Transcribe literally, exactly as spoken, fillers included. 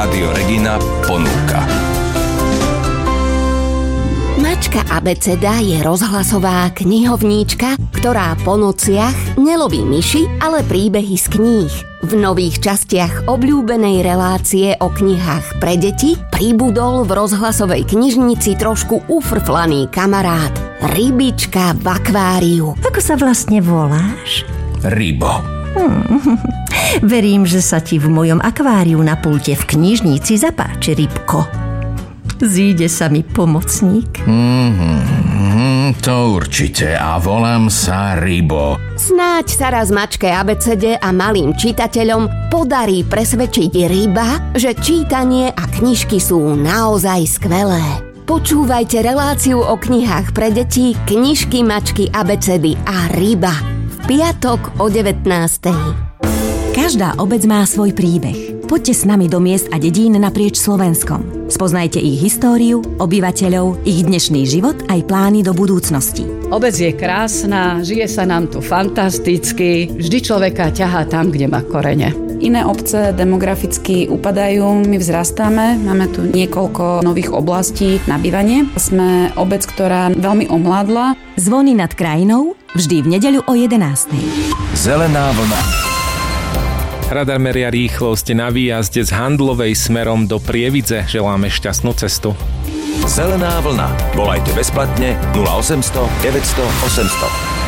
Rádio Regina ponúka. Mačka abeceda je rozhlasová knihovníčka, ktorá po nociach neloví myši, ale príbehy z kníh. V nových častiach obľúbenej relácie o knihách pre deti pribudol v rozhlasovej knižnici trošku ufrflaný kamarát. Rybička v akváriu. Ako sa vlastne voláš? Rybo. Hmm. Verím, že sa ti v mojom akváriu na pulte v knižnici zapáči, rybko. Zíde sa mi pomocník? Mm-hmm, to určite. A volám sa Rybo. Snáď sa raz mačke abecede a malým čitateľom podarí presvedčiť ryba, že čítanie a knižky sú naozaj skvelé. Počúvajte reláciu o knihách pre deti Knižky, mačky, abecedy a ryba v piatok o devätnástej. Každá obec má svoj príbeh. Poďte s nami do miest a dedín naprieč Slovenskom. Spoznajte ich históriu, obyvateľov, ich dnešný život aj plány do budúcnosti. Obec je krásna, žije sa nám tu fantasticky, vždy človeka ťahá tam, kde má korene. Iné obce demograficky upadajú, my vzrastáme, máme tu niekoľko nových oblastí na bývanie. Sme obec, ktorá veľmi omládla. Zvony nad krajinou vždy v nedeľu o jedenástej. Zelená vlna. Radar meria rýchlosť na výjazde z Handlovej smerom do Prievidze. Želáme šťastnú cestu. Zelená vlna. Volajte bezplatne nula osemsto deväťsto osemsto.